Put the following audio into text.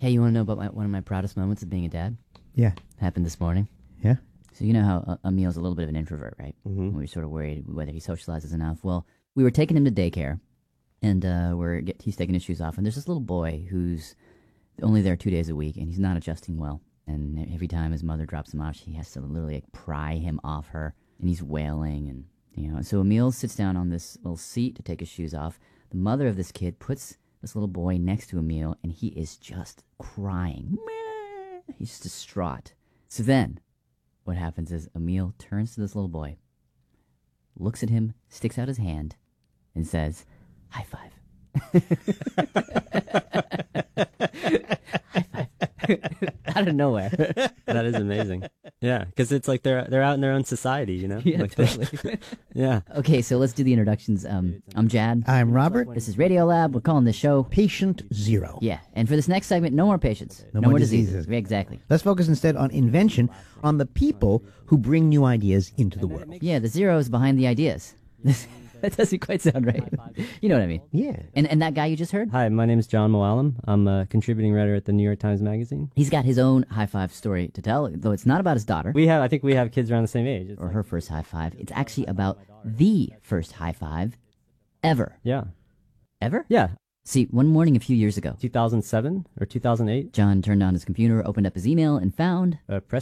Hey, you want to know about one of my proudest moments of being a dad? Yeah. Happened this morning. Yeah. So you know how Emil's a little bit of an introvert, right? Mm-hmm. We were sort of worried whether he socializes enough. Well, we were taking him to daycare, and he's taking his shoes off, and there's this little boy who's only there 2 days a week, and he's not adjusting well. And every time his mother drops him off, she has to literally pry him off her, and he's wailing, and So Emil sits down on this little seat to take his shoes off. The mother of this kid puts this little boy next to Emil, and he is just crying. He's distraught. So then, what happens is Emil turns to this little boy, looks at him, sticks out his hand, and says, "High five." High five. Out of nowhere. That is amazing. Yeah, because it's like they're out in their own society, you know? Yeah, like totally. Yeah. Okay, so let's do the introductions. I'm Jad. I'm Robert. This is Radio Lab. We're calling this show Patient Zero. Yeah, and for this next segment, no more patients. No more diseases. Yeah, exactly. Let's focus instead on invention, on the people who bring new ideas into the world. Yeah, the zero is behind the ideas. That doesn't quite sound right. You know what I mean? Yeah. And that guy you just heard? Hi, my name is John Mooallem. I'm a contributing writer at the New York Times Magazine. He's got his own high five story to tell, though it's not about his daughter. I think we have kids around the same age. It's or her first high five. It's actually about the first high five ever. Yeah. Ever? Yeah. See, one morning a few years ago, 2007 or 2008. John turned on his computer, opened up his email, and found A press